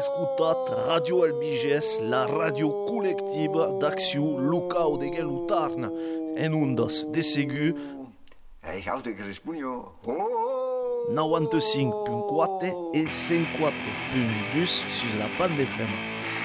escutat Radio Albiges, la radio collectiva d'acció local de Gelutarn. En ondas de segur. Houdt ik responio. 95.4 et 104.2 sur la bande FM.